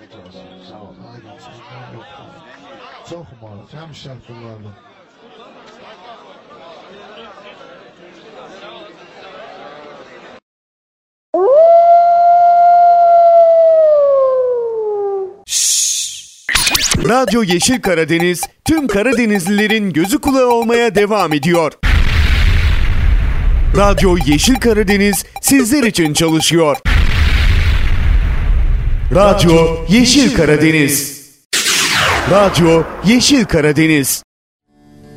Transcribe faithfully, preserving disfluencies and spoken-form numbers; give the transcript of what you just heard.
olsun. Sağ ol. Haydi senden yok. Çok muhteşem şarkılarla. Radyo Yeşil Karadeniz tüm Karadenizlilerin gözü kulağı olmaya devam ediyor. Radyo Yeşil Karadeniz sizler için çalışıyor. Radyo Yeşil Karadeniz. Radyo Yeşil Karadeniz.